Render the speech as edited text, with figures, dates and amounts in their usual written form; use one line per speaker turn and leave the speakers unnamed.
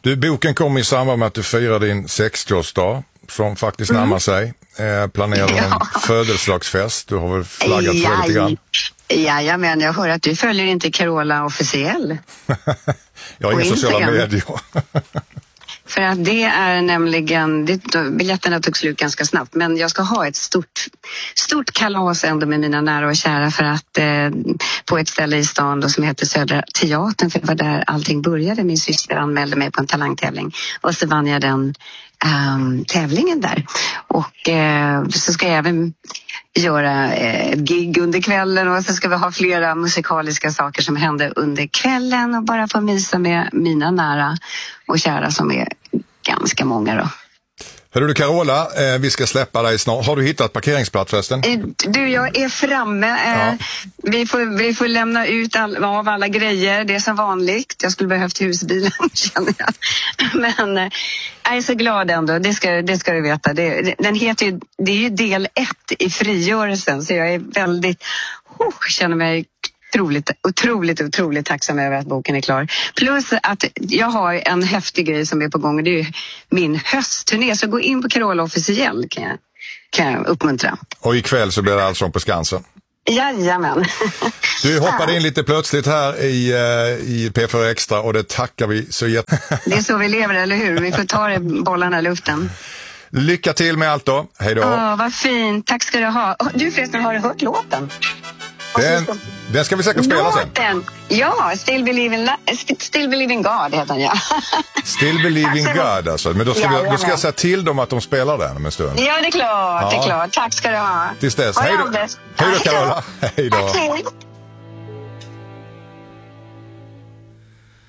Du, boken kom i samband med att du firar din 60-årsdag som faktiskt närmar sig. Planerar du en födelsedagsfest? Du har väl flaggat för det lite grann?
Ja, men jag hör att du följer inte Carola officiell.
Jag har inga sociala medier.
För att det är nämligen, biljetterna tog slut ganska snabbt, men jag ska ha ett stort kalas ändå med mina nära och kära för att på ett ställe i stan då, som heter Södra Teatern, för det var där allting började. Min syster anmälde mig på en talangtävling och så vann jag den tävlingen där. Och så ska jag även göra ett gig under kvällen och så ska vi ha flera musikaliska saker som händer under kvällen och bara få mysa med mina nära och kära som är ganska många då.
Hörru du Carola, vi ska släppa dig snart. Har du hittat parkeringsplats förresten?
Du, jag är framme. Vi får lämna ut av alla grejer. Det är som vanligt. Jag skulle behövt husbilen, känner jag. Men jag är så glad ändå. Det ska du veta. Den heter ju, det är ju del 1 i frigörelsen. Så jag är väldigt, känner mig otroligt tacksam över att boken är klar. Plus att jag har en häftig grej som är på gång. Det är ju min höstturné. Så gå in på Carola officiell kan jag uppmuntra.
Och ikväll så blir det Allsång på Skansen.
Jajamän.
Du hoppade in lite plötsligt här i P4 Extra och det tackar vi så jättemycket.
Det är så vi lever, eller hur? Vi får ta bollarna i luften.
Lycka till med allt då. Hej då.
Vad fint. Tack ska du ha. Du förresten, har du hört låten?
Den ska vi säkert spela sen.
Ja, Still Believe in God heter den, ja.
Still Believe in God alltså. Men då ska jag säga till dem att de spelar den om en stund.
Ja, det är klart. Tack ska du ha.
Tills dess. Hej då Carola. Hej då.
Hej.